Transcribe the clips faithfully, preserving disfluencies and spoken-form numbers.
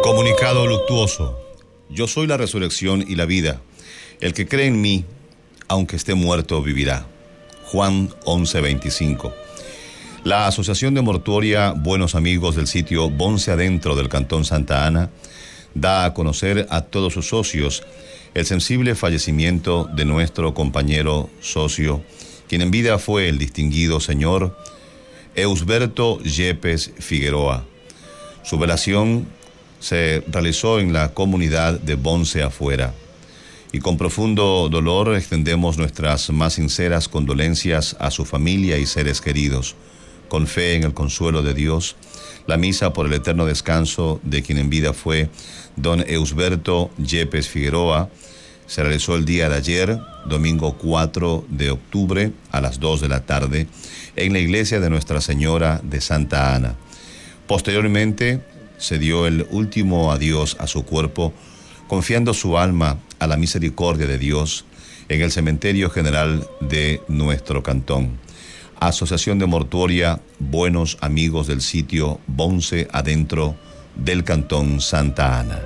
Comunicado luctuoso. Yo soy la resurrección y la vida. El que cree en mí, aunque esté muerto, vivirá. Juan once veinticinco. La Asociación de Mortuoria Buenos Amigos del sitio Bonce Adentro del Cantón Santa Ana da a conocer a todos sus socios el sensible fallecimiento de nuestro compañero socio, quien en vida fue el distinguido señor Eusberto Yepes Figueroa. Su velación se realizó en la comunidad de Bonce Afuera. Y con profundo dolor extendemos nuestras más sinceras condolencias a su familia y seres queridos. Con fe en el consuelo de Dios, la misa por el eterno descanso de quien en vida fue don Eusberto Yepes Figueroa se realizó el día de ayer, domingo cuatro de octubre, a las dos de la tarde, en la iglesia de Nuestra Señora de Santa Ana. Posteriormente, se dio el último adiós a su cuerpo, confiando su alma a la misericordia de Dios en el cementerio general de nuestro cantón. Asociación de Mortuoria Buenos Amigos del sitio Bonce Adentro del Cantón Santa Ana.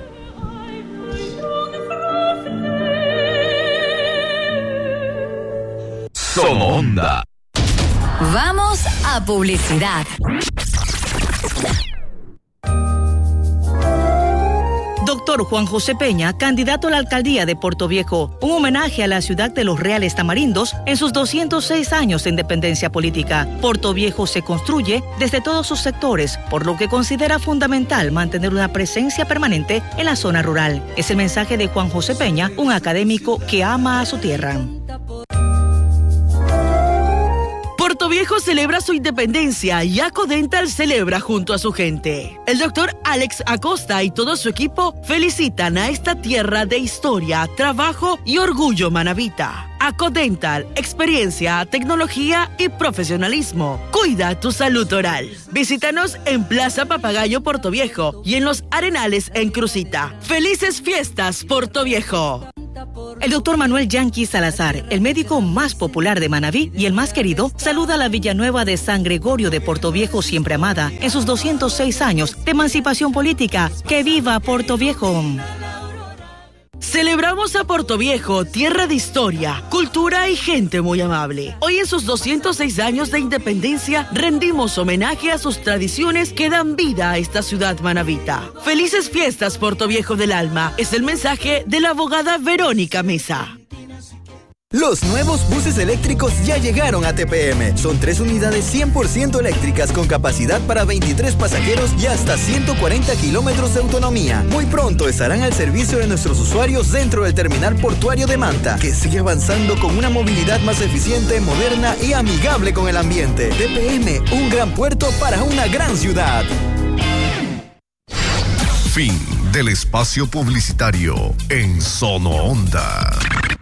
Sonoonda. Vamos a publicidad. Doctor Juan José Peña, candidato a la alcaldía de Portoviejo, un homenaje a la ciudad de los Reales Tamarindos en sus doscientos seis años de independencia política. Portoviejo se construye desde todos sus sectores, por lo que considera fundamental mantener una presencia permanente en la zona rural. Es el mensaje de Juan José Peña, un académico que ama a su tierra. Portoviejo celebra su independencia y Acodental celebra junto a su gente. El doctor Alex Acosta y todo su equipo felicitan a esta tierra de historia, trabajo y orgullo manabita. Acodental, experiencia, tecnología y profesionalismo. Cuida tu salud oral. Visítanos en Plaza Papagayo Portoviejo y en Los Arenales en Crucita. ¡Felices fiestas, Portoviejo! El doctor Manuel Yanqui Salazar, el médico más popular de Manabí y el más querido, saluda a la Villanueva de San Gregorio de Portoviejo siempre amada en sus doscientos seis años de emancipación política. ¡Que viva Portoviejo! Celebramos a Portoviejo, tierra de historia, cultura y gente muy amable. Hoy en sus doscientos seis años de independencia rendimos homenaje a sus tradiciones que dan vida a esta ciudad manabita. Felices fiestas, Portoviejo del alma, es el mensaje de la abogada Verónica Mesa. Los nuevos buses eléctricos ya llegaron a T P M. Son tres unidades cien por ciento eléctricas con capacidad para veintitrés pasajeros y hasta ciento cuarenta kilómetros de autonomía. Muy pronto estarán al servicio de nuestros usuarios dentro del terminal portuario de Manta, que sigue avanzando con una movilidad más eficiente, moderna y amigable con el ambiente. T P M, un gran puerto para una gran ciudad. Fin del espacio publicitario en Sonoonda.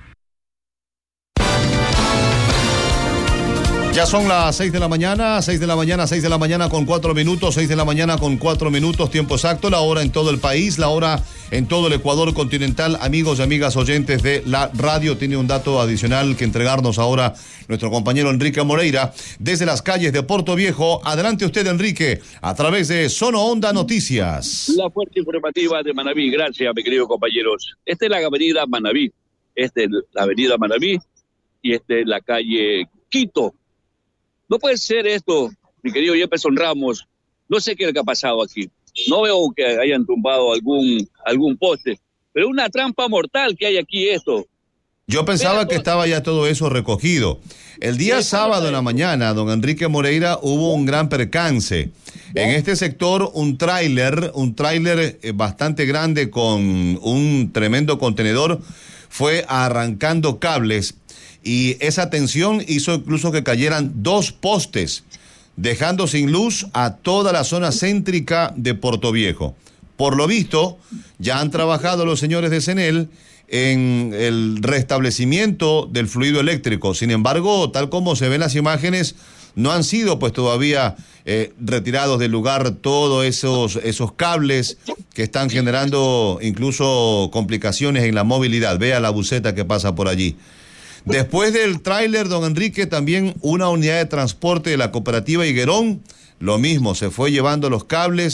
Ya son las seis de la mañana, seis de la mañana, seis de la mañana con cuatro minutos, seis de la mañana con cuatro minutos, tiempo exacto, la hora en todo el país, la hora en todo el Ecuador continental. Amigos y amigas oyentes de la radio, tiene un dato adicional que entregarnos ahora nuestro compañero Enrique Moreira desde las calles de Portoviejo. Adelante usted, Enrique, a través de Sonoonda Noticias. La fuerte informativa de Manabí, gracias, mis queridos compañeros. Esta es la avenida Manabí, esta es la avenida Manabí y esta es la calle Quito. No puede ser esto, mi querido Jefferson Ramos. No sé qué es lo que ha pasado aquí. No veo que hayan tumbado algún, algún poste, pero una trampa mortal que hay aquí esto. Yo pensaba que estaba ya todo eso recogido. El día sábado en la mañana, don Enrique Moreira, hubo un gran percance. En este sector, un tráiler, un tráiler bastante grande con un tremendo contenedor, fue arrancando cables. Y esa tensión hizo incluso que cayeran dos postes, dejando sin luz a toda la zona céntrica de Portoviejo. Por lo visto, ya han trabajado los señores de Senel en el restablecimiento del fluido eléctrico. Sin embargo, tal como se ven las imágenes, no han sido pues todavía eh, retirados del lugar todos esos, esos cables que están generando incluso complicaciones en la movilidad. Vea la buseta que pasa por allí. Después del tráiler, don Enrique, también una unidad de transporte de la cooperativa Higuerón, lo mismo, se fue llevando los cables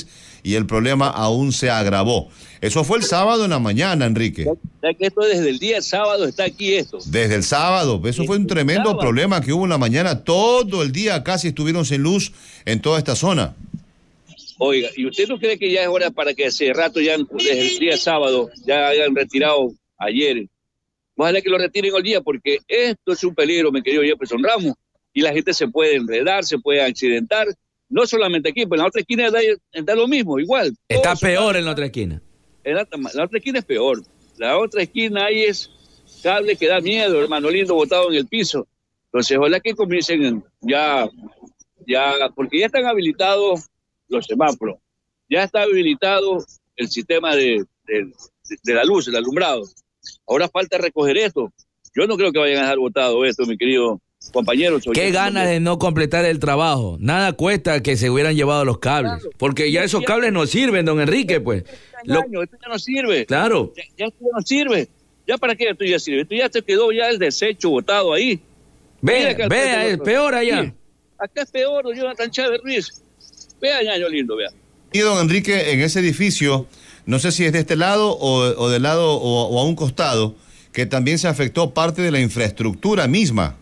y el problema aún se agravó. Eso fue el sábado en la mañana, Enrique. Ya que esto desde el día sábado está aquí esto. Desde el sábado. Eso fue un tremendo sábado. problema que hubo en la mañana. Todo el día casi estuvieron sin luz en toda esta zona. Oiga, ¿y usted no cree que ya es hora para que hace rato ya desde el día sábado ya hayan retirado ayer? Ojalá que lo retiren hoy día porque esto es un peligro, mi querido Jefferson Ramos. Y la gente se puede enredar, se puede accidentar. No solamente aquí, pero en la otra esquina da, da lo mismo, igual. Está Todos peor son... en la otra esquina. En la, la otra esquina es peor. La otra esquina ahí es cable que da miedo, hermano lindo, botado en el piso. Entonces, ojalá que comiencen ya, ya, porque ya están habilitados los semáforos. Ya está habilitado el sistema de, de, de la luz, el alumbrado. Ahora falta recoger esto. Yo no creo que vayan a dejar botado esto, mi querido compañero. Qué ganas de no completar el trabajo. Nada cuesta que se hubieran llevado los cables. Claro. Porque ya esos cables no sirven, don Enrique, pues. Lo... Esto ya no sirve. Claro. Ya, ya esto ya no sirve. ¿Ya para qué esto ya sirve? Esto ya se quedó ya el desecho botado ahí. Vea, vea, es peor allá. Sí. Acá es peor, don Jonathan Chávez Ruiz. Vea, ñaño lindo, vea. Y don Enrique, en ese edificio, no sé si es de este lado o, o del lado o, o a un costado, que también se afectó parte de la infraestructura misma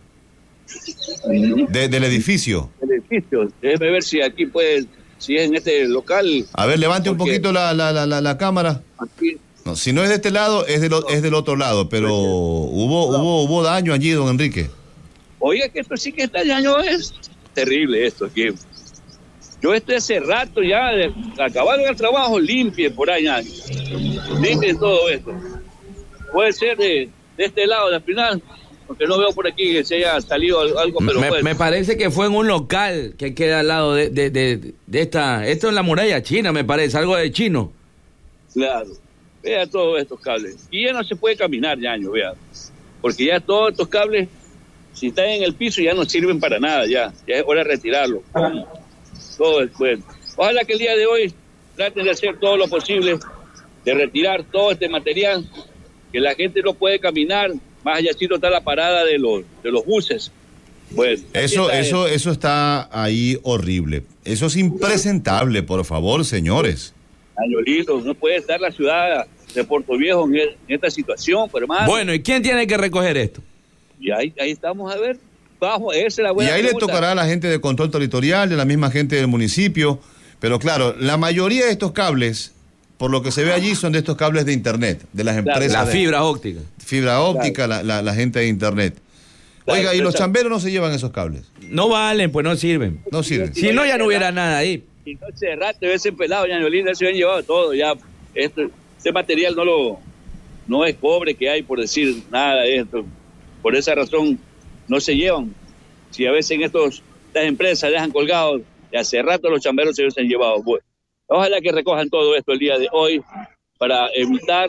de, del edificio. El edificio. Déjeme ver si aquí puede, si es en este local. A ver, levante un poquito la, la, la, la, la cámara. Aquí. No, si no es de este lado, es, de lo, es del otro lado, pero hubo, hubo, hubo daño allí, don Enrique. Oiga, que esto sí que está daño, es terrible esto aquí. Yo estoy hace rato ya, de, acabaron el trabajo, limpie por allá, limpie todo esto. Puede ser de, de este lado, de al final, porque no veo por aquí que se haya salido algo, pero me, pues, me parece que fue en un local que queda al lado de, de, de, de esta, esto es la muralla china, me parece, algo de chino. Claro, vea todos estos cables. Y ya no se puede caminar, ñaño, vea, porque ya todos estos cables, si están en el piso, ya no sirven para nada, ya, ya es hora de retirarlo. Todo después. Ojalá que el día de hoy traten de hacer todo lo posible, de retirar todo este material, que la gente no puede caminar, más allá si no está la parada de los de los buses. Bueno, eso, eso, eso está ahí horrible. Eso es impresentable, por favor, señores. Añolito, no puede estar la ciudad de Puerto Viejo en, el, en esta situación, pero hermano. Bueno, ¿y quién tiene que recoger esto? Y ahí, ahí estamos a ver. Bajo, esa es la buena y ahí pregunta. le tocará a la gente de control territorial, de la misma gente del municipio, pero claro, la mayoría de estos cables, por lo que se ve allí, son de estos cables de internet, de las empresas. La de fibra óptica. Fibra óptica, claro. la, la, la gente de internet. Claro, oiga, y los chamberos no se llevan esos cables. No valen, pues no sirven. No sirven. Si no, ya no hubiera nada ahí. Si no, ese rato hubiese pelado, ya Linda se habían llevado todo, ya. Esto, este material no lo, no es cobre que hay, por decir nada de esto. Por esa razón no se llevan. Si a veces en estos, estas empresas dejan colgados, de hace rato los chamberos se hubiesen llevado. Bueno, ojalá que recojan todo esto el día de hoy para evitar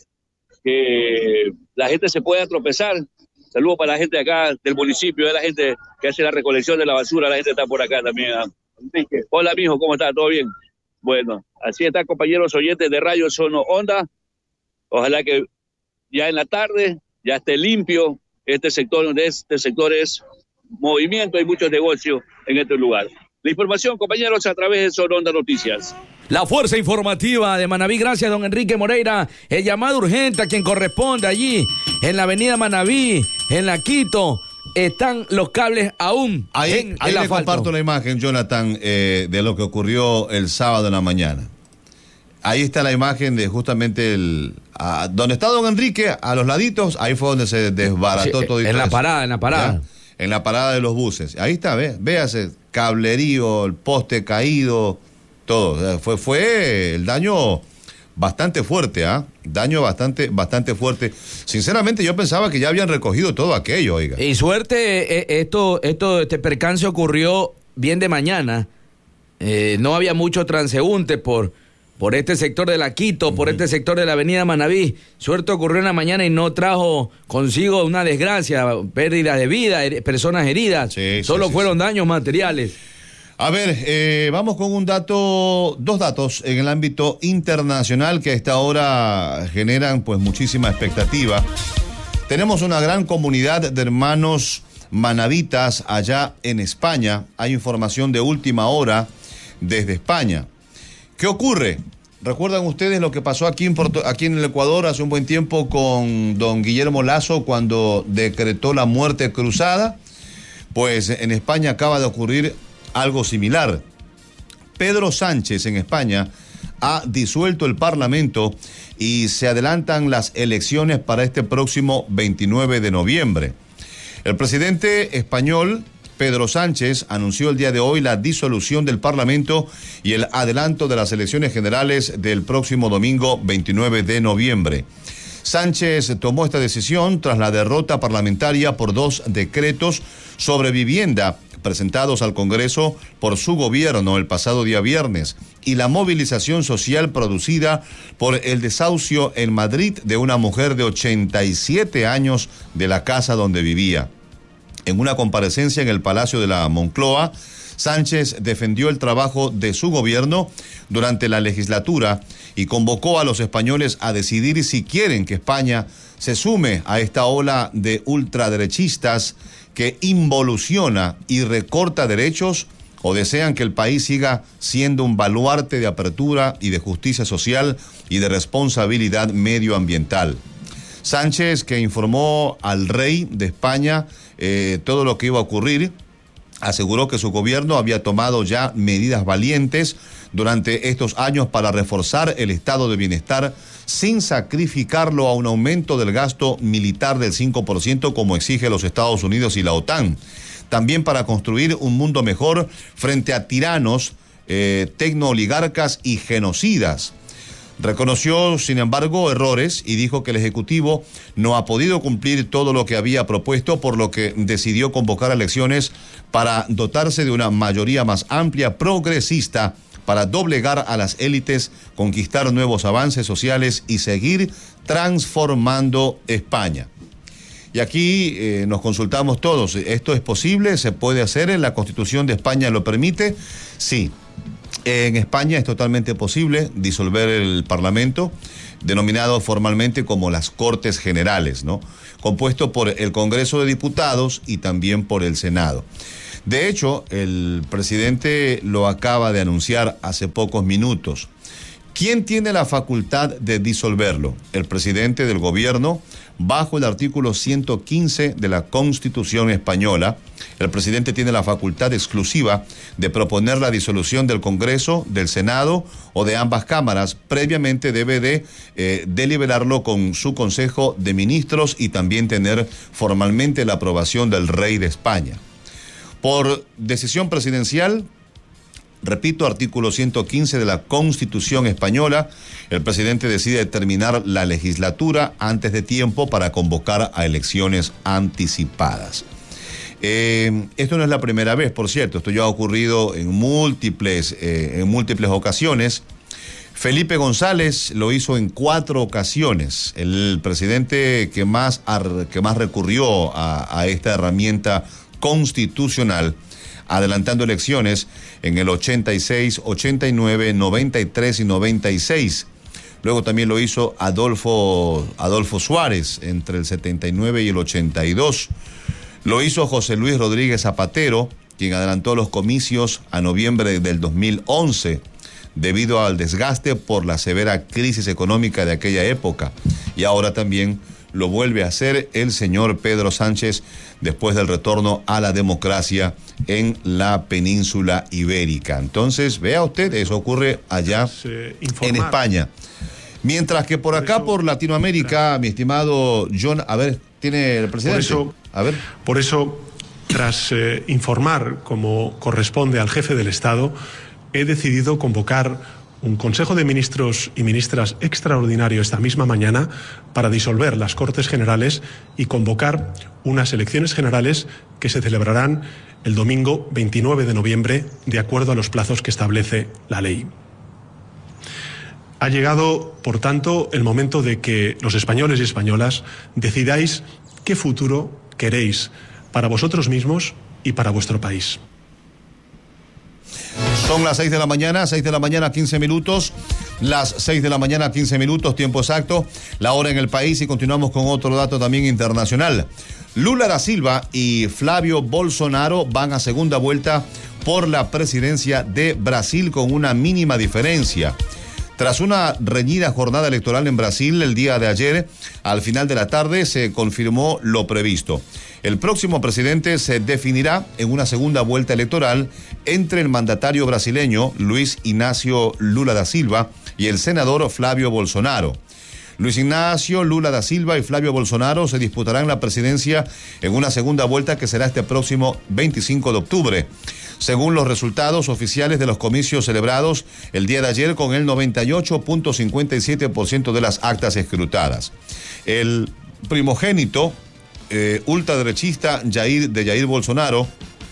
que la gente se pueda tropezar. Saludos para la gente de acá del municipio, de la gente que hace la recolección de la basura, la gente está por acá también. ¿eh? Hola, mijo, ¿cómo está? ¿Todo bien? Bueno, así está, compañeros oyentes de Radio Sono Onda. Ojalá que ya en la tarde ya esté limpio este sector, donde este sector es movimiento, hay muchos negocios en este lugar. La información, compañeros, a través de Sono Onda Noticias. La fuerza informativa de Manabí, gracias don Enrique Moreira. El llamado urgente a quien corresponde allí, en la avenida Manabí, en la Quito, están los cables aún ahí, en ahí el le asfalto. Comparto la imagen, Jonathan, eh, de lo que ocurrió el sábado en la mañana. Ahí está la imagen de justamente el a, donde está don Enrique, a los laditos, ahí fue donde se desbarató Sí, todo. en la parada, en la parada. ¿Ya? En la parada de los buses. Ahí está, ve, véase, cablerío, el poste caído, todo. O sea, fue, fue el daño bastante fuerte, ¿ah? ¿eh? Daño bastante, bastante fuerte. Sinceramente, yo pensaba que ya habían recogido todo aquello, oiga. Y suerte, eh, esto, esto, este percance ocurrió bien de mañana. Eh, no había mucho transeúnte por, por este sector de la Quito, uh-huh. por este sector de la avenida Manabí. Suerte ocurrió en la mañana y no trajo consigo una desgracia, pérdida de vida, her- personas heridas. Sí, Solo sí, fueron sí, daños materiales. A ver, eh, vamos con un dato, dos datos en el ámbito internacional que a esta hora generan pues muchísima expectativa. Tenemos una gran comunidad de hermanos manabitas allá en España. Hay información de última hora desde España ¿Qué ocurre? ¿Recuerdan ustedes lo que pasó aquí en, Porto, aquí en el Ecuador hace un buen tiempo con don Guillermo Lasso cuando decretó la muerte cruzada? Pues en España acaba de ocurrir algo similar. Pedro Sánchez en España ha disuelto el Parlamento y se adelantan las elecciones para este próximo veintinueve de noviembre. El presidente español Pedro Sánchez anunció el día de hoy la disolución del Parlamento y el adelanto de las elecciones generales del próximo domingo veintinueve de noviembre. Sánchez tomó esta decisión tras la derrota parlamentaria por dos decretos sobre vivienda presentados al Congreso por su gobierno el pasado día viernes y la movilización social producida por el desahucio en Madrid de una mujer de ochenta y siete años de la casa donde vivía. En una comparecencia en el Palacio de la Moncloa, Sánchez defendió el trabajo de su gobierno durante la legislatura y convocó a los españoles a decidir si quieren que España se sume a esta ola de ultraderechistas que involuciona y recorta derechos o desean que el país siga siendo un baluarte de apertura y de justicia social y de responsabilidad medioambiental. Sánchez, que informó al rey de España eh, todo lo que iba a ocurrir, aseguró que su gobierno había tomado ya medidas valientes durante estos años para reforzar el estado de bienestar sin sacrificarlo a un aumento del gasto militar del cinco por ciento como exige los Estados Unidos y la OTAN. También para construir un mundo mejor frente a tiranos, eh, tecnooligarcas y genocidas. Reconoció, sin embargo, errores y dijo que el Ejecutivo no ha podido cumplir todo lo que había propuesto, por lo que decidió convocar elecciones para dotarse de una mayoría más amplia, progresista, para doblegar a las élites, conquistar nuevos avances sociales y seguir transformando España. Y aquí eh, nos consultamos todos, ¿esto es posible? ¿Se puede hacer? ¿La Constitución de España lo permite? Sí. En España es totalmente posible disolver el Parlamento, denominado formalmente como las Cortes Generales, ¿no? Compuesto por el Congreso de Diputados y también por el Senado. De hecho, el presidente lo acaba de anunciar hace pocos minutos. ¿Quién tiene la facultad de disolverlo? El presidente del gobierno, bajo el artículo ciento quince de la Constitución española. El presidente tiene la facultad exclusiva de proponer la disolución del Congreso, del Senado o de ambas cámaras. Previamente debe de eh, deliberarlo con su Consejo de Ministros y también tener formalmente la aprobación del Rey de España. Por decisión presidencial, repito, artículo ciento quince de la Constitución española, el presidente decide terminar la legislatura antes de tiempo para convocar a elecciones anticipadas. Eh, esto no es la primera vez, por cierto, esto ya ha ocurrido en múltiples, eh, en múltiples ocasiones. Felipe González lo hizo en cuatro ocasiones, el presidente que más, que más recurrió a, a esta herramienta constitucional, adelantando elecciones en el ochenta y seis, ochenta y nueve, noventa y tres y noventa y seis. Luego también lo hizo Adolfo, Adolfo Suárez entre el setenta y nueve y el ochenta y dos. Lo hizo José Luis Rodríguez Zapatero, quien adelantó los comicios a noviembre del dos mil once, debido al desgaste por la severa crisis económica de aquella época. Y ahora también lo vuelve a hacer el señor Pedro Sánchez después del retorno a la democracia en la península ibérica. Entonces, vea usted, eso ocurre allá eh, en España. Mientras que por acá, por, eso, por Latinoamérica, mi estimado John, a ver, tiene el presidente. Por eso, a ver. Por eso tras eh, informar como corresponde al jefe del Estado, he decidido convocar un Consejo de Ministros y Ministras extraordinario esta misma mañana para disolver las Cortes Generales y convocar unas elecciones generales que se celebrarán el domingo veintinueve de noviembre, de acuerdo a los plazos que establece la ley. Ha llegado, por tanto, el momento de que los españoles y españolas decidáis qué futuro queréis para vosotros mismos y para vuestro país. Son las seis de la mañana, seis de la mañana, quince minutos. Las seis de la mañana, quince minutos, tiempo exacto, la hora en el país, y continuamos con otro dato también internacional. Lula da Silva y Flavio Bolsonaro van a segunda vuelta por la presidencia de Brasil con una mínima diferencia. Tras una reñida jornada electoral en Brasil el día de ayer, al final de la tarde se confirmó lo previsto. El próximo presidente se definirá en una segunda vuelta electoral entre el mandatario brasileño Luis Ignacio Lula da Silva y el senador Flavio Bolsonaro. Luis Ignacio Lula da Silva y Flavio Bolsonaro se disputarán la presidencia en una segunda vuelta que será este próximo veinticinco de octubre. Según los resultados oficiales de los comicios celebrados el día de ayer con el noventa y ocho punto cincuenta y siete por ciento de las actas escrutadas. El primogénito eh, ultraderechista Jair, de Jair Bolsonaro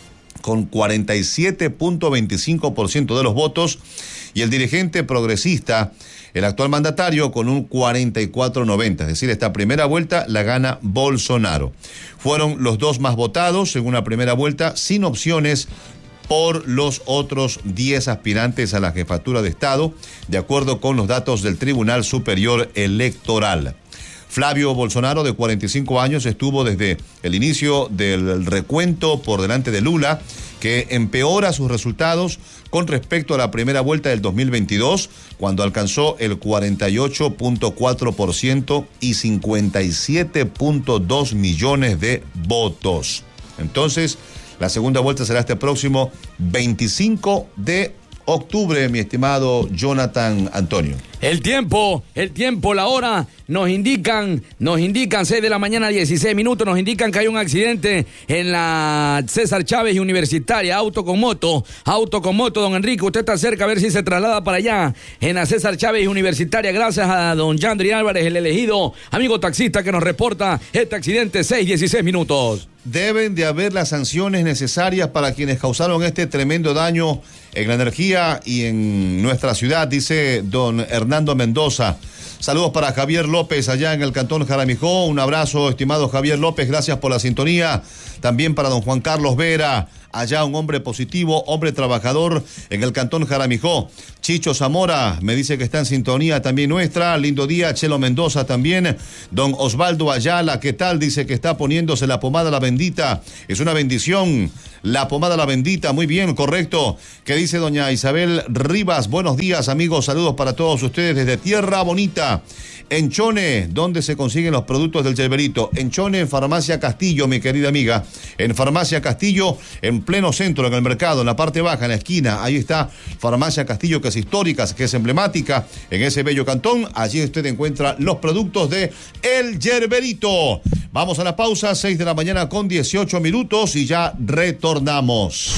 con cuarenta y siete punto veinticinco por ciento de los votos y el dirigente progresista, el actual mandatario, con un cuarenta y cuatro punto noventa, es decir, esta primera vuelta la gana Bolsonaro. Fueron los dos más votados en una primera vuelta sin opciones por los otros diez aspirantes a la jefatura de Estado, de acuerdo con los datos del Tribunal Superior Electoral. Flavio Bolsonaro, de cuarenta y cinco años, estuvo desde el inicio del recuento por delante de Lula, que empeora sus resultados con respecto a la primera vuelta del dos mil veintidós, cuando alcanzó el cuarenta y ocho punto cuatro por ciento y cincuenta y siete punto dos millones de votos. Entonces, la segunda vuelta será este próximo veinticinco de octubre, mi estimado Jonathan Antonio. El tiempo, el tiempo, la hora, nos indican, nos indican seis de la mañana, dieciséis minutos, nos indican que hay un accidente en la César Chávez y Universitaria, auto con moto, auto con moto, don Enrique, usted está cerca, a ver si se traslada para allá, en la César Chávez y Universitaria, gracias a don Yandri Álvarez, el elegido, amigo taxista que nos reporta este accidente, seis, dieciséis minutos. Deben de haber las sanciones necesarias para quienes causaron este tremendo daño en la energía y en nuestra ciudad, dice don Hernando Mendoza. Saludos para Javier López allá en el cantón Jaramijó. Un abrazo, estimado Javier López, gracias por la sintonía. También para don Juan Carlos Vera, allá un hombre positivo, hombre trabajador en el cantón Jaramijó. Chicho Zamora me dice que está en sintonía también nuestra. Lindo día, Chelo Mendoza también. Don Osvaldo Ayala, ¿qué tal? Dice que está poniéndose la pomada La Bendita. Es una bendición. La pomada La Bendita, muy bien, correcto. ¿Qué dice doña Isabel Rivas? Buenos días, amigos, saludos para todos ustedes desde Tierra Bonita. En Chone, ¿dónde se consiguen los productos del Yerberito? En Chone, en Farmacia Castillo, mi querida amiga. En Farmacia Castillo, en pleno centro, en el mercado, en la parte baja, en la esquina. Ahí está Farmacia Castillo, que es histórica, que es emblemática. En ese bello cantón, allí usted encuentra los productos de El Yerberito. Vamos a la pausa, seis de la mañana con dieciocho minutos y ya retornamos.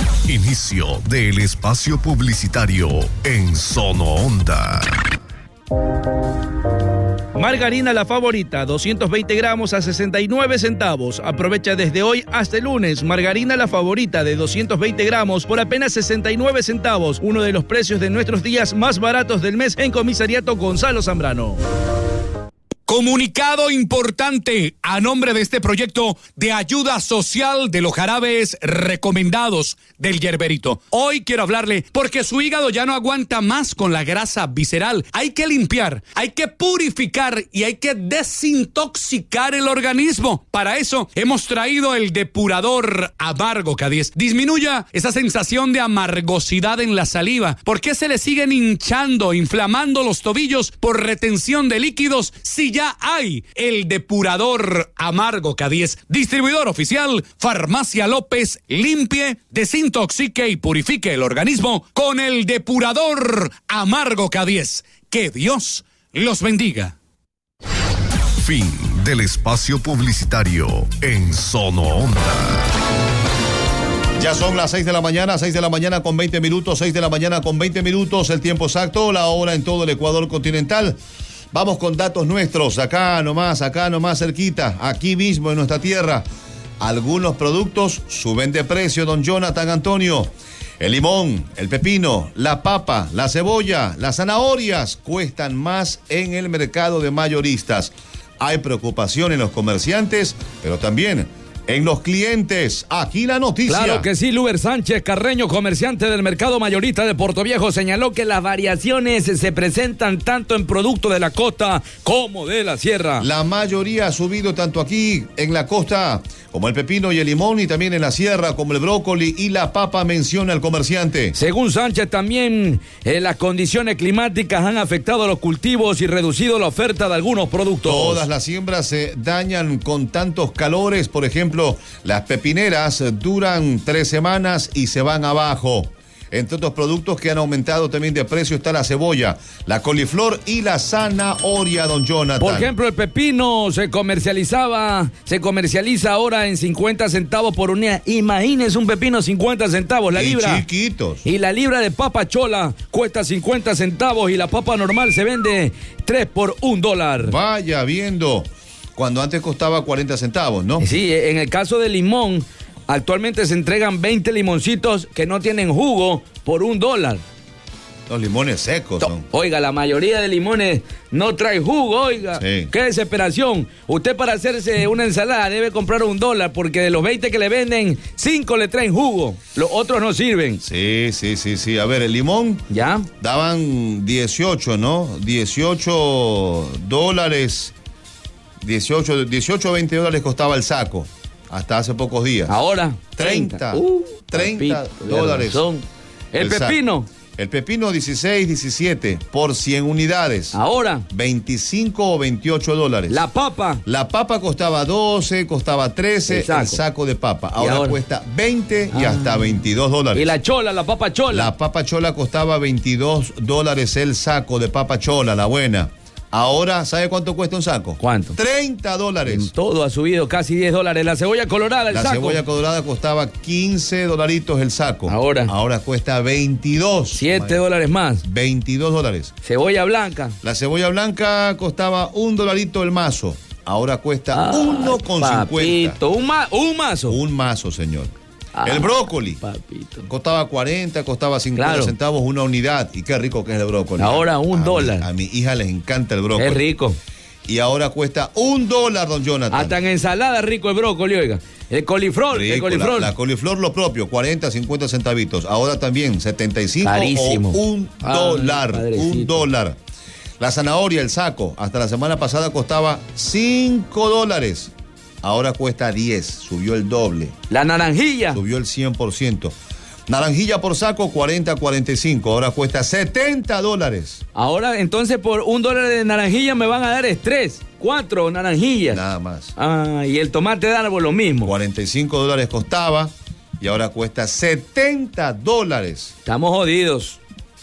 Inicio del espacio publicitario en Sono Onda. Margarina La Favorita, doscientos veinte gramos a sesenta y nueve centavos. Aprovecha desde hoy hasta el lunes. Margarina La Favorita de doscientos veinte gramos por apenas sesenta y nueve centavos. Uno de los precios de nuestros días más baratos del mes en Comisariato Gonzalo Zambrano. Comunicado importante a nombre de este proyecto de ayuda social de los jarabes recomendados del Yerberito. Hoy quiero hablarle porque su hígado ya no aguanta más con la grasa visceral. Hay que limpiar, hay que purificar y hay que desintoxicar el organismo. Para eso hemos traído el depurador Amargo K diez. Disminuya esa sensación de amargosidad en la saliva. ¿Por qué se le siguen hinchando, inflamando los tobillos por retención de líquidos si ya hay el depurador Amargo K diez? Distribuidor oficial Farmacia López. Limpie, desintoxique y purifique el organismo con el depurador Amargo K diez. Que Dios los bendiga. Fin del espacio publicitario en Sono Onda. Ya son las seis de la mañana, seis de la mañana con veinte minutos, seis de la mañana con veinte minutos, el tiempo exacto, la hora en todo el Ecuador continental. Vamos con datos nuestros, acá nomás, acá nomás cerquita, aquí mismo en nuestra tierra. Algunos productos suben de precio, don Jonathan Antonio. El limón, el pepino, la papa, la cebolla, las zanahorias cuestan más en el mercado de mayoristas. Hay preocupación en los comerciantes, pero también en los clientes. Aquí la noticia. Claro que sí, Luber Sánchez Carreño, comerciante del mercado mayorista de Portoviejo, señaló que las variaciones se presentan tanto en productos de la costa como de la sierra. La mayoría ha subido tanto aquí en la costa como el pepino y el limón, y también en la sierra como el brócoli y la papa, menciona el comerciante. Según Sánchez, también eh, las condiciones climáticas han afectado a los cultivos y reducido la oferta de algunos productos. Todas las siembras se dañan con tantos calores. Por ejemplo, las pepineras duran tres semanas y se van abajo. Entre otros productos que han aumentado también de precio está la cebolla, la coliflor y la zanahoria, don Jonathan. Por ejemplo, el pepino se comercializaba, se comercializa ahora en cincuenta centavos por unidad. Imagínense un pepino cincuenta centavos la y libra. Chiquitos. Y la libra de papa chola cuesta cincuenta centavos y la papa normal se vende tres por un dólar. Vaya viendo, cuando antes costaba cuarenta centavos, ¿no? Sí, en el caso del limón, actualmente se entregan veinte limoncitos que no tienen jugo por un dólar. Los limones secos son. Oiga, la mayoría de limones no trae jugo, oiga. Sí. Qué desesperación. Usted para hacerse una ensalada debe comprar un dólar porque de los veinte que le venden, cinco le traen jugo. Los otros no sirven. Sí, sí, sí, sí. A ver, el limón. ¿Ya? Daban dieciocho, ¿no? dieciocho dólares. dieciocho, dieciocho, veinte dólares costaba el saco. Hasta hace pocos días. Ahora, treinta. treinta, uh, treinta papito, dólares. Razón. El, el pepino. Saco. El pepino dieciséis, diecisiete por cien unidades. Ahora. veinticinco o veintiocho dólares. La papa. La papa costaba doce, costaba trece, el saco, el saco de papa. Ahora, ahora? cuesta veinte y ah. hasta veintidós dólares. Y la chola, la papa chola. La papa chola costaba veintidós dólares el saco de papa chola, la buena. Ahora, ¿sabe cuánto cuesta un saco? ¿Cuánto? treinta dólares. En todo ha subido casi diez dólares. La cebolla colorada, el la saco. La cebolla colorada costaba quince dolaritos el saco. Ahora. Ahora cuesta veintidós. siete dólares más. veintidós dólares. Cebolla blanca. La cebolla blanca costaba un dolarito el mazo. Ahora cuesta uno con cincuenta. Un, ma un mazo. Un mazo, señor. Ah, el brócoli papito. Costaba cuarenta, costaba cincuenta claro. centavos una unidad. Y qué rico que es el brócoli. Ahora un a dólar. Mi, a mi hija les encanta el brócoli. Es rico. Y ahora cuesta un dólar, don Jonathan. Hasta en ensalada rico el brócoli, oiga. El coliflor, rico, el coliflor. La, la coliflor lo propio, cuarenta, cincuenta centavitos. Ahora también setenta y cinco Carísimo. o un Ay, dólar. Padrecito. Un dólar. La zanahoria, el saco, hasta la semana pasada costaba cinco dólares. Ahora cuesta diez, subió el doble. La naranjilla. Subió el cien por ciento. Naranjilla por saco, cuarenta, cuarenta y cinco. Ahora cuesta setenta dólares. Ahora, entonces, por un dólar de naranjilla me van a dar tres, cuatro naranjillas. Nada más. Ah, y el tomate de árbol lo mismo. cuarenta y cinco dólares costaba y ahora cuesta setenta dólares. Estamos jodidos.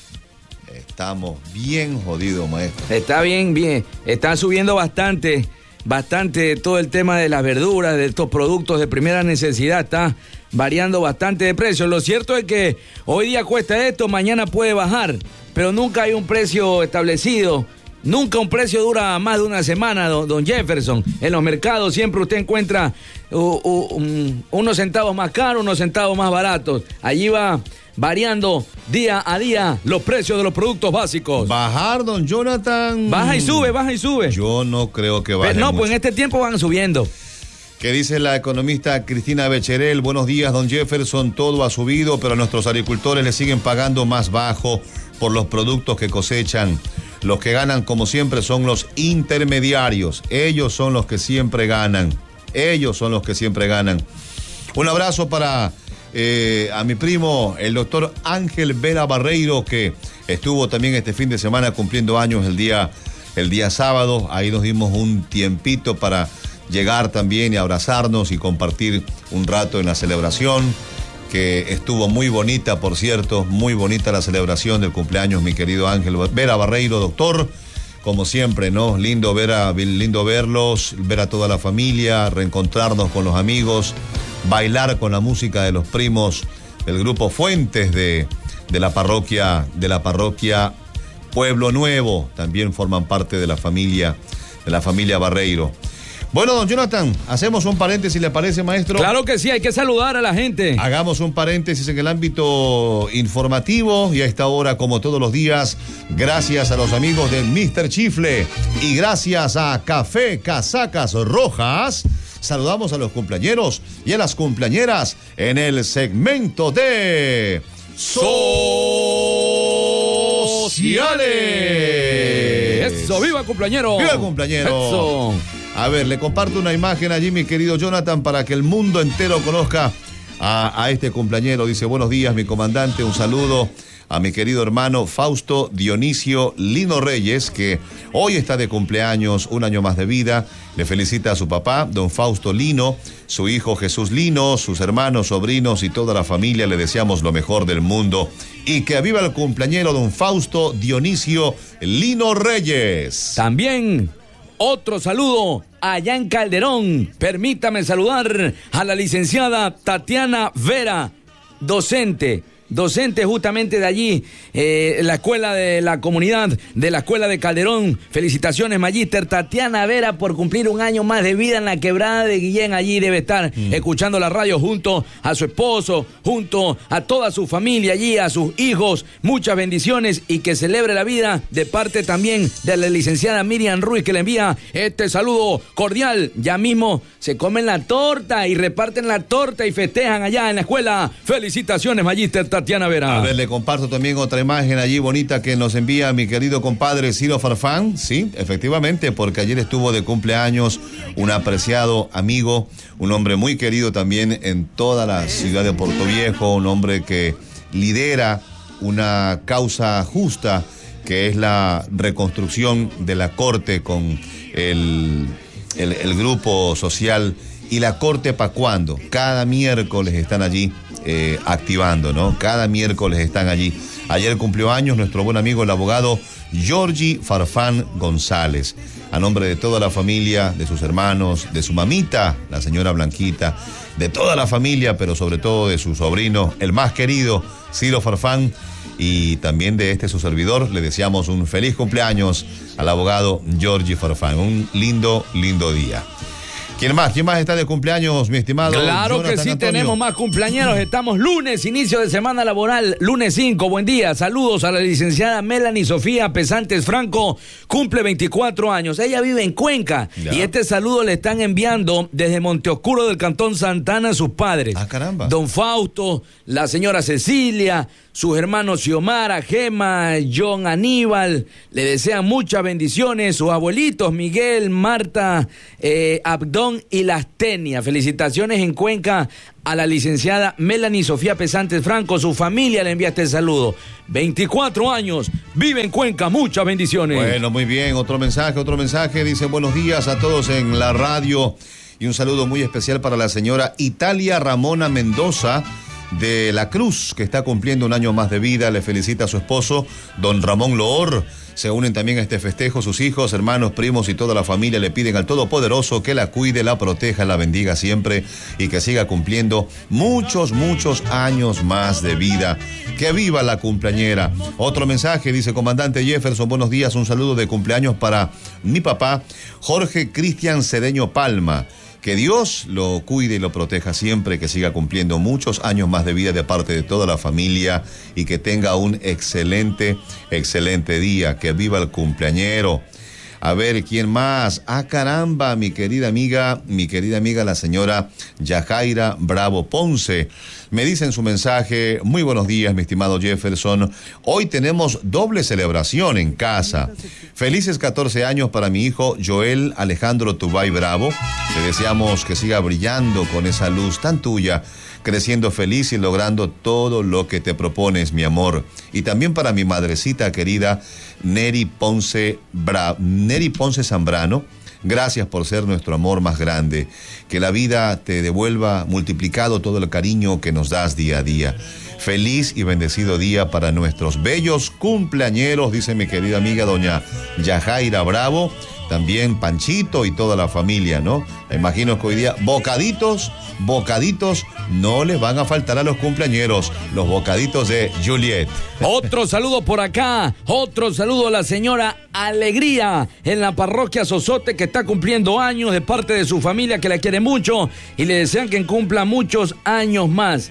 Estamos bien jodidos, maestro. Está bien, bien. Está subiendo bastante. Bastante todo el tema de las verduras, de estos productos de primera necesidad, está variando bastante de precio. Lo cierto es que hoy día cuesta esto, mañana puede bajar, pero nunca hay un precio establecido. Nunca un precio dura más de una semana, don, don Jefferson. En los mercados siempre usted encuentra uh, uh, um, unos centavos más caros, unos centavos más baratos. Allí va variando día a día los precios de los productos básicos. Bajar, don Jonathan. Baja y sube, baja y sube. Yo no creo que baje. Pero no, mucho. Pues en este tiempo van subiendo. ¿Qué dice la economista Cristina Becherel? Buenos días, don Jefferson. Todo ha subido, pero a nuestros agricultores les siguen pagando más bajo por los productos que cosechan. Los que ganan, como siempre, son los intermediarios. Ellos son los que siempre ganan. Ellos son los que siempre ganan. Un abrazo para eh, a mi primo, el doctor Ángel Vera Barreiro, que estuvo también este fin de semana cumpliendo años el día, el día sábado. Ahí nos dimos un tiempito para llegar también y abrazarnos y compartir un rato en la celebración, que estuvo muy bonita, por cierto, muy bonita la celebración del cumpleaños, mi querido Ángel Vera Barreiro, doctor, como siempre, ¿no? Lindo ver a, lindo verlos, ver a toda la familia, reencontrarnos con los amigos, bailar con la música de los primos del grupo Fuentes de, de la parroquia, de la parroquia Pueblo Nuevo, también forman parte de la familia, de la familia Barreiro. Bueno, don Jonathan, hacemos un paréntesis, ¿le parece, maestro? Claro que sí, hay que saludar a la gente. Hagamos un paréntesis en el ámbito informativo y a esta hora, como todos los días, gracias a los amigos de míster Chifle y gracias a Café Casacas Rojas, saludamos a los cumpleañeros y a las cumpleañeras en el segmento de Sociales. Eso, viva cumpleañero. Viva cumpleañero. Eso. A ver, le comparto una imagen allí, mi querido Jonathan, para que el mundo entero conozca a, a este cumpleañero. Dice, buenos días, mi comandante, un saludo a mi querido hermano Fausto Dionisio Lino Reyes, que hoy está de cumpleaños, un año más de vida. Le felicita a su papá, don Fausto Lino, su hijo Jesús Lino, sus hermanos, sobrinos y toda la familia. Le deseamos lo mejor del mundo. Y que viva el cumpleañero don Fausto Dionisio Lino Reyes. También otro saludo allá en Calderón. Permítame saludar a la licenciada Tatiana Vera, docente. Docente justamente de allí, eh, la escuela de la comunidad, de la escuela de Calderón. Felicitaciones, magíster Tatiana Vera, por cumplir un año más de vida en la quebrada de Guillén. Allí debe estar mm. escuchando la radio junto a su esposo, junto a toda su familia allí, a sus hijos. Muchas bendiciones y que celebre la vida de parte también de la licenciada Miriam Ruiz, que le envía este saludo cordial. Ya mismo se comen la torta y reparten la torta y festejan allá en la escuela. Felicitaciones, magíster Tatiana Vera. A ver, le comparto también otra imagen allí bonita que nos envía mi querido compadre Ciro Farfán. Sí, efectivamente, porque ayer estuvo de cumpleaños un apreciado amigo, un hombre muy querido también en toda la ciudad de Puerto Viejo, un hombre que lidera una causa justa, que es la reconstrucción de la Corte con el, el, el grupo social. ¿Y la Corte para cuándo? Cada miércoles están allí eh, activando, ¿no? Cada miércoles están allí. Ayer cumplió años nuestro buen amigo, el abogado Georgie Farfán González. A nombre de toda la familia, de sus hermanos, de su mamita, la señora Blanquita, de toda la familia, pero sobre todo de su sobrino, el más querido, Ciro Farfán, y también de este su servidor, le deseamos un feliz cumpleaños al abogado Georgie Farfán. Un lindo, lindo día. ¿Quién más? ¿Quién más está de cumpleaños, mi estimado Claro Jonathan que sí, Antonio? tenemos más cumpleañeros. Estamos lunes, inicio de semana laboral, lunes cinco. Buen día, saludos a la licenciada Melanie Sofía Pesantes Franco, cumple veinticuatro años. Ella vive en Cuenca, ya. Y este saludo le están enviando desde Monteoscuro del Cantón Santana sus padres. Ah, caramba. Don Fausto, la señora Cecilia, sus hermanos Xiomara, Gema, John Aníbal, le desean muchas bendiciones, sus abuelitos Miguel, Marta, eh, Abdón y Lastenia. Felicitaciones en Cuenca a la licenciada Melanie Sofía Pesantes Franco, su familia le envía este saludo. veinticuatro años, vive en Cuenca, muchas bendiciones. Bueno, muy bien, otro mensaje, otro mensaje, dice buenos días a todos en la radio y un saludo muy especial para la señora Italia Ramona Mendoza de la Cruz, que está cumpliendo un año más de vida. Le felicita a su esposo, don Ramón Loor. Se unen también a este festejo sus hijos, hermanos, primos y toda la familia. Le piden al Todopoderoso que la cuide, la proteja, la bendiga siempre y que siga cumpliendo muchos, muchos años más de vida. ¡Que viva la cumpleañera! Otro mensaje, dice comandante Jefferson, buenos días, un saludo de cumpleaños para mi papá, Jorge Cristian Cedeño Palma. Que Dios lo cuide y lo proteja siempre, que siga cumpliendo muchos años más de vida de parte de toda la familia y que tenga un excelente, excelente día. Que viva el cumpleañero. A ver, ¿quién más? Ah, caramba, mi querida amiga, mi querida amiga, la señora Yajaira Bravo Ponce. Me dice en su mensaje, muy buenos días, mi estimado Jefferson. Hoy tenemos doble celebración en casa. Felices catorce años para mi hijo Joel Alejandro Tubay Bravo. Le deseamos que siga brillando con esa luz tan tuya, creciendo feliz y logrando todo lo que te propones, mi amor. Y también para mi madrecita querida, Neri Ponce, Bra- Neri Ponce Zambrano. Gracias por ser nuestro amor más grande. Que la vida te devuelva multiplicado todo el cariño que nos das día a día. Feliz y bendecido día para nuestros bellos cumpleañeros, dice mi querida amiga doña Yajaira Bravo. También Panchito y toda la familia, ¿no? Me imagino que hoy día bocaditos, bocaditos no les van a faltar a los cumpleañeros, los bocaditos de Juliet. Otro saludo por acá, otro saludo a la señora Alegría en la parroquia Sosote, que está cumpliendo años, de parte de su familia que la quiere mucho y le desean que cumpla muchos años más.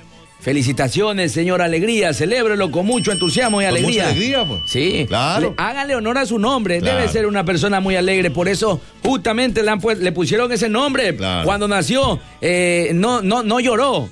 Felicitaciones, señor Alegría. Celébrelo con mucho entusiasmo y ¿Con alegría. mucha alegría, pues? Sí. Claro. Le, hágale honor a su nombre. Claro. Debe ser una persona muy alegre. Por eso, justamente le, han pu- le pusieron ese nombre. Claro. Cuando nació, eh, no, no, no lloró.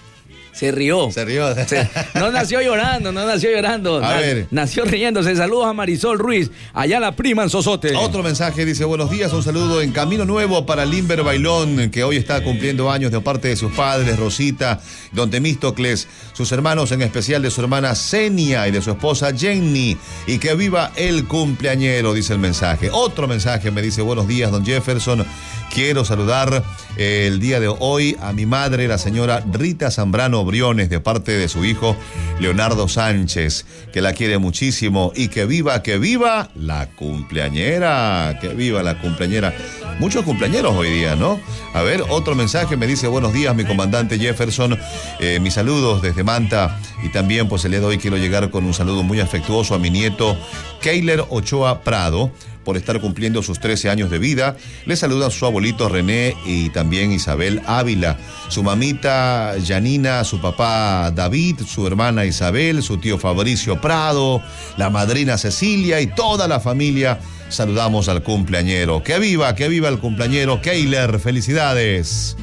Se rió. Se rió. Se, no nació llorando, no nació llorando. A Na, ver. Nació riéndose. Saludos a Marisol Ruiz, allá la prima en Sosote. Otro mensaje dice, buenos días, un saludo en Camino Nuevo para Limber Bailón, que hoy está cumpliendo años de parte de sus padres, Rosita, don Temístocles, sus hermanos, en especial de su hermana Senia y de su esposa Jenny, y que viva el cumpleañero, dice el mensaje. Otro mensaje me dice, buenos días, don Jefferson, quiero saludar eh, el día de hoy a mi madre, la señora Rita Zambrano Briones, de parte de su hijo Leonardo Sánchez, que la quiere muchísimo, y que viva, que viva la cumpleañera, que viva la cumpleañera. Muchos cumpleañeros hoy día, ¿no? A ver, otro mensaje me dice, buenos días, mi comandante Jefferson, eh, mis saludos desde Manta, y también pues el día de hoy quiero llegar con un saludo muy afectuoso a mi nieto Keiler Ochoa Prado, por estar cumpliendo sus trece años de vida. Le saludan su abuelito René y también Isabel Ávila, su mamita Janina, su papá David, su hermana Isabel, su tío Fabricio Prado, la madrina Cecilia y toda la familia. Saludamos al cumpleañero. ¡Que viva, que viva el cumpleañero! Keiler, felicidades.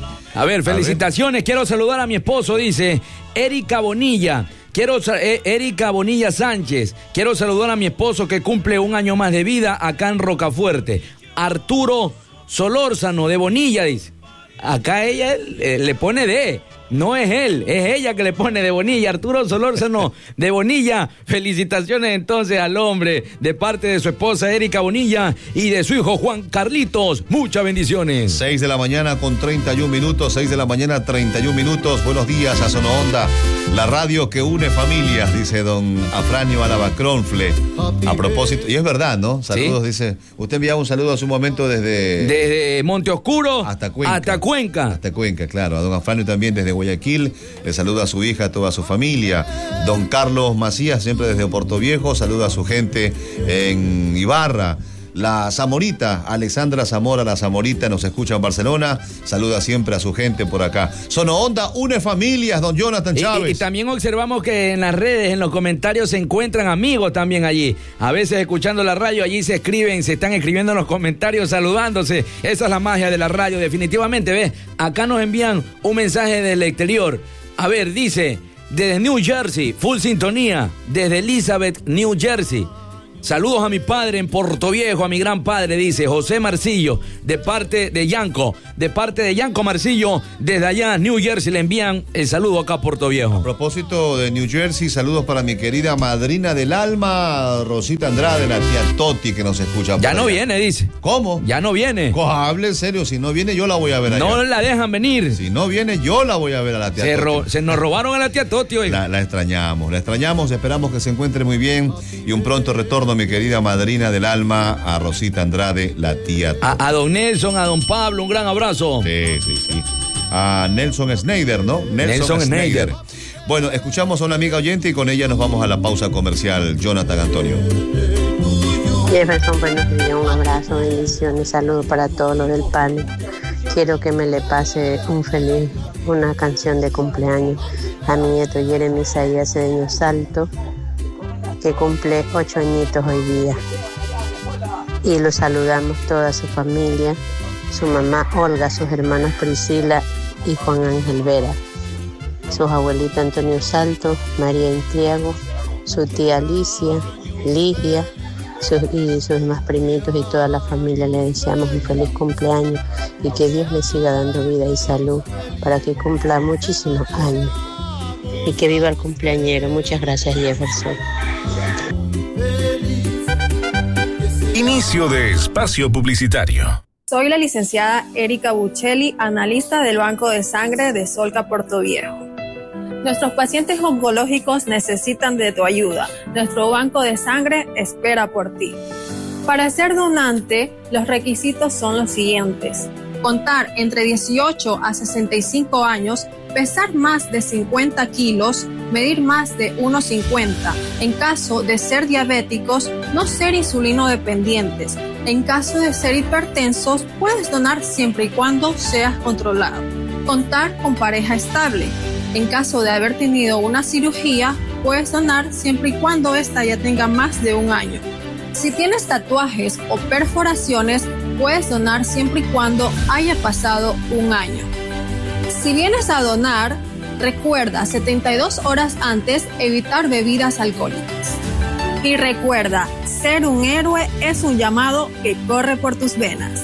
A ver, felicitaciones. A ver. Quiero saludar a mi esposo, dice Erika Bonilla. Quiero, eh, Erika Bonilla Sánchez, quiero saludar a mi esposo que cumple un año más de vida acá en Rocafuerte. Arturo Solórzano de Bonilla, dice. Acá ella eh, le pone de, no es él, es ella que le pone de Bonilla. Arturo Solórzano de Bonilla. Felicitaciones entonces al hombre de parte de su esposa Erika Bonilla y de su hijo Juan Carlitos. Muchas bendiciones. seis de la mañana con treinta y un minutos, seis de la mañana treinta y un minutos. Buenos días a Sono Onda, la radio que une familias, dice don Afranio Alabacronfle. A propósito, y es verdad, ¿no? Saludos, ¿sí? Dice, usted enviaba un saludo hace un momento desde... Desde Monte Oscuro hasta Cuenca. Hasta Cuenca. Hasta Cuenca, claro. A don Afranio también desde Guayaquil, le saluda a su hija, a toda su familia. Don Carlos Macías, siempre desde Puerto Viejo, saluda a su gente en Ibarra. La Zamorita, Alexandra Zamora, la Zamorita, nos escucha en Barcelona, saluda siempre a su gente por acá. Sono Onda une familias, don Jonathan Chávez. Y, y, y también observamos que en las redes, en los comentarios, se encuentran amigos también allí. A veces escuchando la radio, allí se escriben, se están escribiendo en los comentarios, saludándose. Esa es la magia de la radio, definitivamente, ¿ves? Acá nos envían un mensaje del exterior. A ver, dice, desde New Jersey, full sintonía, desde Elizabeth, New Jersey. Saludos a mi padre en Puerto Viejo, a mi gran padre, dice José Marcillo, de parte de Yanco, de parte de Yanco Marcillo, desde allá, New Jersey, le envían el saludo acá a Puerto Viejo. A propósito de New Jersey, saludos para mi querida madrina del alma, Rosita Andrade, la tía Toti, que nos escucha. Ya no viene, dice. ¿Cómo? Ya no viene. Coja, hable en serio, si no viene yo la voy a ver allá. No la dejan venir. Si no viene yo la voy a ver a la tía se Toti. Ro- se nos robaron a la tía Toti hoy. La, la extrañamos, la extrañamos, esperamos que se encuentre muy bien y un pronto retorno, mi querida madrina del alma, a Rosita Andrade, la tía Toti. A, a don Nelson, a don Pablo, un gran abrazo. Sí, sí, sí. A Nelson Schneider, ¿no? Nelson, Nelson Schneider. Schneider. Bueno, escuchamos a una amiga oyente y con ella nos vamos a la pausa comercial. Jonathan Antonio. Jefferson, buenos días, un abrazo, bendiciones, saludos para todos los del panel. Quiero que me le pase un feliz, una canción de cumpleaños a mi nieto Jeremy Isaías Cedeño Salto, que cumple ocho añitos hoy día. Y lo saludamos toda su familia, su mamá Olga, sus hermanos Priscila y Juan Ángel Vera, sus abuelitos Antonio Salto, María Intriago, su tía Alicia, Ligia, sus, y sus demás primitos y toda la familia. Le deseamos un feliz cumpleaños y que Dios le siga dando vida y salud para que cumpla muchísimos años y que viva el cumpleañero. Muchas gracias, Jefferson. Inicio de espacio publicitario. Soy la licenciada Erika Buccelli, analista del Banco de Sangre de Solca Puerto Viejo. Nuestros pacientes oncológicos necesitan de tu ayuda. Nuestro banco de sangre espera por ti. Para ser donante, los requisitos son los siguientes: contar entre dieciocho a sesenta y cinco años, pesar más de cincuenta kilos, medir más de uno cincuenta. En caso de ser diabéticos, no ser insulino dependientes. En caso de ser hipertensos, puedes donar siempre y cuando seas controlado. Contar con pareja estable. En caso de haber tenido una cirugía, puedes donar siempre y cuando ésta ya tenga más de un año. Si tienes tatuajes o perforaciones, puedes donar siempre y cuando haya pasado un año. Si vienes a donar, recuerda setenta y dos horas antes evitar bebidas alcohólicas. Y recuerda, ser un héroe es un llamado que corre por tus venas.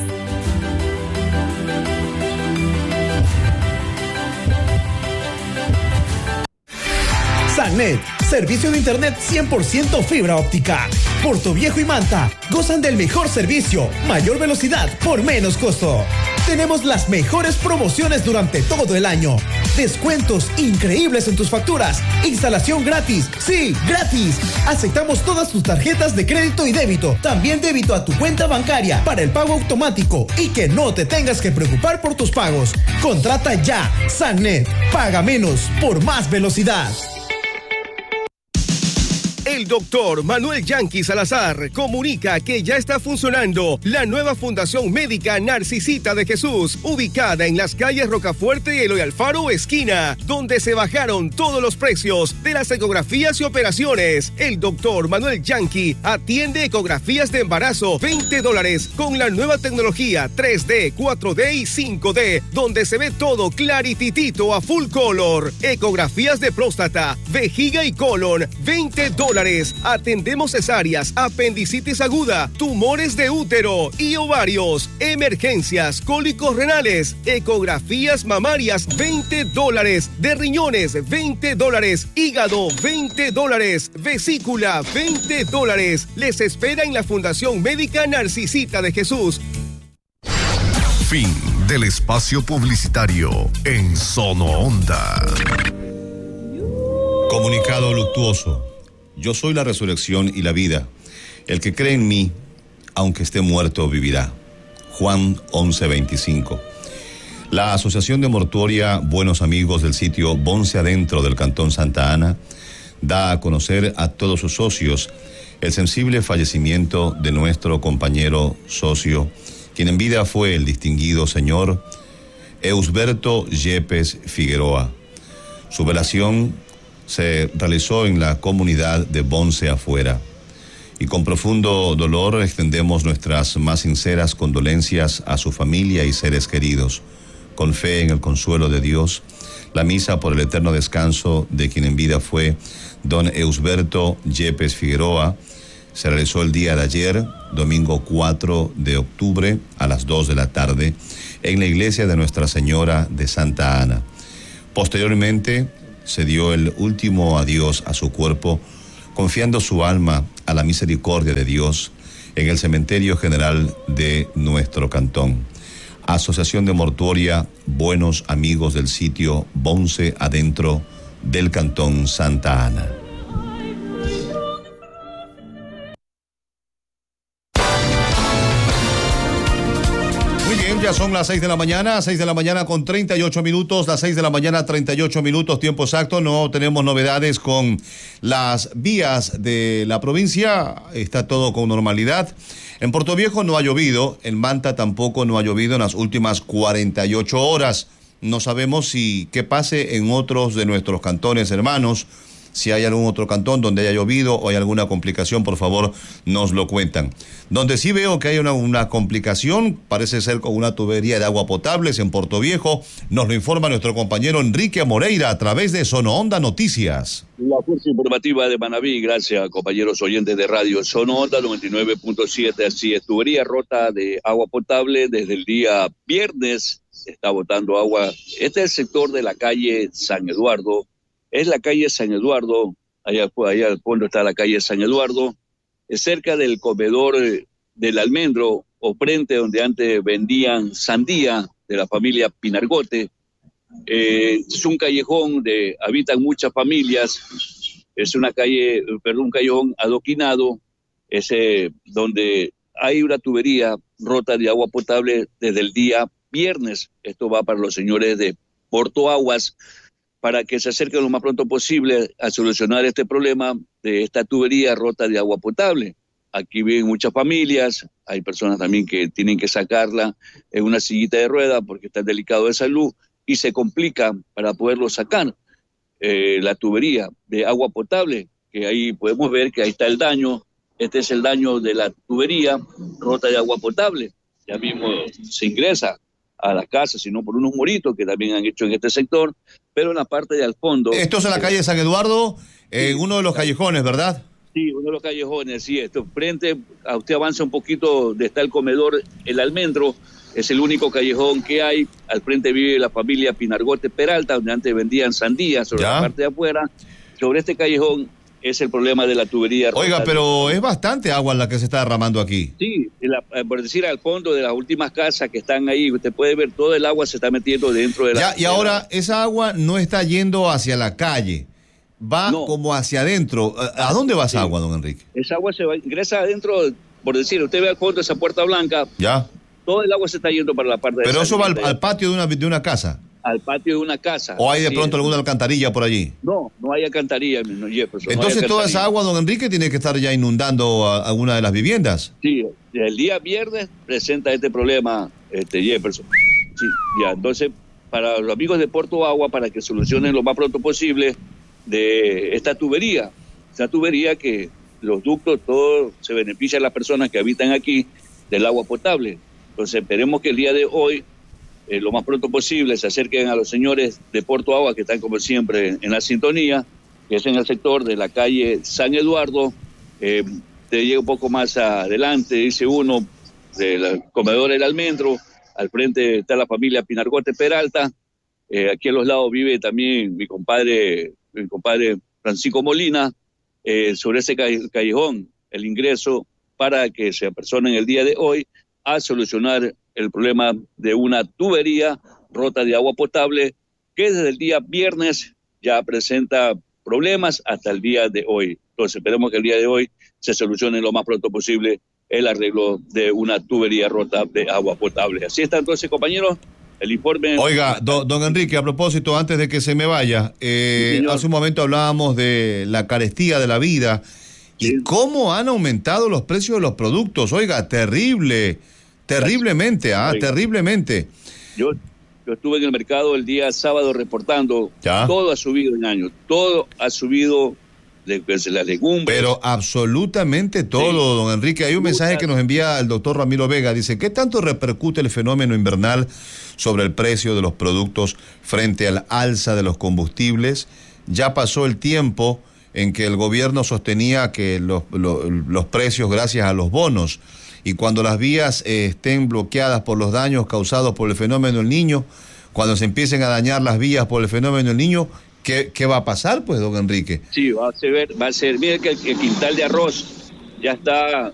Sannet, servicio de internet cien por ciento fibra óptica. Portoviejo y Manta gozan del mejor servicio, mayor velocidad por menos costo. Tenemos las mejores promociones durante todo el año. Descuentos increíbles en tus facturas. Instalación gratis. Sí, gratis. Aceptamos todas tus tarjetas de crédito y débito. También débito a tu cuenta bancaria para el pago automático y que no te tengas que preocupar por tus pagos. Contrata ya. Sannet. Paga menos por más velocidad. El doctor Manuel Yanqui Salazar comunica que ya está funcionando la nueva Fundación Médica Narcisita de Jesús, ubicada en las calles Rocafuerte y Eloy Alfaro esquina, donde se bajaron todos los precios de las ecografías y operaciones. El doctor Manuel Yanqui atiende ecografías de embarazo, veinte dólares, con la nueva tecnología tres D, cuatro D y cinco D, donde se ve todo clarititito a full color. Ecografías de próstata, vejiga y colon, veinte dólares. Atendemos cesáreas, apendicitis aguda, tumores de útero y ovarios, emergencias, cólicos renales, ecografías mamarias, veinte dólares, de riñones, veinte dólares, hígado, veinte dólares, vesícula, veinte dólares. Les espera en la Fundación Médica Narcisita de Jesús. Fin del espacio publicitario en Sono Onda. Comunicado luctuoso. Yo soy la resurrección y la vida. El que cree en mí, aunque esté muerto, vivirá. Juan once veinticinco. La Asociación de Mortuoria Buenos Amigos del sitio Bonce Adentro del Cantón Santa Ana da a conocer a todos sus socios el sensible fallecimiento de nuestro compañero socio, quien en vida fue el distinguido señor Eusberto Yepes Figueroa. Su velación se realizó en la comunidad de Bonce Afuera. Y con profundo dolor extendemos nuestras más sinceras condolencias a su familia y seres queridos. Con fe en el consuelo de Dios, la misa por el eterno descanso de quien en vida fue don Eusberto Yepes Figueroa se realizó el día de ayer, domingo cuatro de octubre, a las dos de la tarde, en la iglesia de Nuestra Señora de Santa Ana. Posteriormente, se dio el último adiós a su cuerpo, confiando su alma a la misericordia de Dios en el cementerio general de nuestro cantón. Asociación de Mortuoria Buenos Amigos del sitio Bonce Adentro del Cantón Santa Ana. Ya son las seis de la mañana, seis de la mañana con treinta y ocho minutos, las seis de la mañana treinta y ocho minutos, tiempo exacto. No tenemos novedades con las vías de la provincia, está todo con normalidad. En Portoviejo no ha llovido, en Manta tampoco no ha llovido en las últimas cuarenta y ocho horas. No sabemos si qué pase en otros de nuestros cantones hermanos. Si hay algún otro cantón donde haya llovido o hay alguna complicación, por favor, nos lo cuentan. Donde sí veo que hay una, una complicación, parece ser con una tubería de agua potable en Portoviejo. Nos lo informa nuestro compañero Enrique Moreira a través de Sono Onda Noticias. La fuerza informativa de Manabí, gracias compañeros oyentes de radio Sono Onda noventa y nueve punto siete. Así es, tubería rota de agua potable desde el día viernes, está botando agua. Este es el sector de la calle San Eduardo. Es la calle San Eduardo, allá, allá al fondo está la calle San Eduardo, es cerca del comedor del Almendro, o frente donde antes vendían sandía de la familia Pinargote. Eh, es un callejón donde habitan muchas familias, es una calle, perdón, un callejón adoquinado, es eh, donde hay una tubería rota de agua potable desde el día viernes. Esto va para los señores de Porto Aguas, para que se acerquen lo más pronto posible a solucionar este problema de esta tubería rota de agua potable. Aquí viven muchas familias, hay personas también que tienen que sacarla en una sillita de rueda porque está delicado de salud y se complica para poderlo sacar. eh, la tubería de agua potable, que ahí podemos ver que ahí está el daño. Este es el daño de la tubería rota de agua potable. Ya mismo se ingresa a las casas, sino por unos muritos que también han hecho en este sector, pero en la parte de al fondo... Esto es en la calle San Eduardo, en sí, uno de los callejones, ¿verdad? Sí, uno de los callejones, sí. Esto, frente, a usted avanza un poquito, de está el comedor El Almendro, es el único callejón que hay. Al frente vive la familia Pinargote Peralta, donde antes vendían sandías sobre ¿Ya? la parte de afuera. Sobre este callejón es el problema de la tubería. Oiga, pero es bastante agua la que se está derramando aquí. Sí, la, por decir, al fondo de las últimas casas que están ahí, usted puede ver todo el agua se está metiendo dentro de la... Ya, y ahora la... esa agua no está yendo hacia la calle, va no. como hacia adentro. ¿A dónde va esa sí. agua, don Enrique? Esa agua se va, ingresa adentro, por decir, usted ve al fondo esa puerta blanca, ya. todo el agua se está yendo para la parte de... Pero eso va al, al patio de una, de una casa. Al patio de una casa. ¿O hay de sí, pronto alguna alcantarilla por allí? No, no hay alcantarilla, no, Jefferson. Entonces no toda esa agua, don Enrique, tiene que estar ya inundando a alguna de las viviendas. Sí, el día viernes presenta este problema, este Jefferson. Sí, ya, entonces, para los amigos de Puerto Agua, para que solucionen lo más pronto posible de esta tubería, esta tubería que los ductos, todo se beneficia a las personas que habitan aquí del agua potable. Entonces esperemos que el día de hoy, Eh, lo más pronto posible, se acerquen a los señores de Puerto Agua, que están como siempre en, en la sintonía, que es en el sector de la calle San Eduardo. Eh, te llega un poco más adelante, dice uno, del comedor El Almendro, al frente está la familia Pinargote Peralta, eh, aquí a los lados vive también mi compadre, mi compadre Francisco Molina, eh, sobre ese callejón, el ingreso para que se apersonen el día de hoy a solucionar el problema de una tubería rota de agua potable que desde el día viernes ya presenta problemas hasta el día de hoy. Entonces esperemos que el día de hoy se solucione lo más pronto posible el arreglo de una tubería rota de agua potable. Así está entonces, compañeros, el informe... Oiga, don, don Enrique, a propósito, antes de que se me vaya, eh, sí, hace un momento hablábamos de la carestía de la vida y sí. cómo han aumentado los precios de los productos. Oiga, terrible... Terriblemente, ah, Oiga. terriblemente. Yo, yo estuve en el mercado el día sábado reportando, ¿Ya? todo ha subido en años, todo ha subido de, de las legumbres. Pero absolutamente todo, sí. don Enrique. Hay un Muchas. mensaje que nos envía el doctor Ramiro Vega, dice, ¿qué tanto repercute el fenómeno invernal sobre el precio de los productos frente al alza de los combustibles? Ya pasó el tiempo en que el gobierno sostenía que los, los, los precios gracias a los bonos. Y cuando las vías eh, estén bloqueadas por los daños causados por el fenómeno del Niño, cuando se empiecen a dañar las vías por el fenómeno del Niño, ¿qué, qué va a pasar, pues, don Enrique? Sí, va a ser, va a ser, mire que el, el quintal de arroz ya está